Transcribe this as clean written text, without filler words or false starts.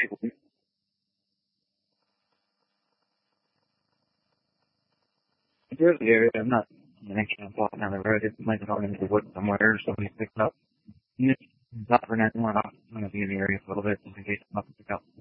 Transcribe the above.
There's the area. I'm not mentioning I'm walking down the road. It might be going into the woods somewhere. Somebody's picking up. Not for nothing. I'm going to be in the area for a little bit just in case I'm up to pick up.